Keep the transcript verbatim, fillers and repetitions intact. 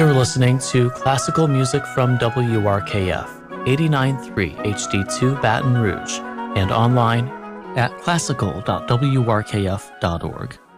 You're listening to classical music from W R K F, eighty-nine point three H D two Baton Rouge, and online at classical dot w r k f dot org.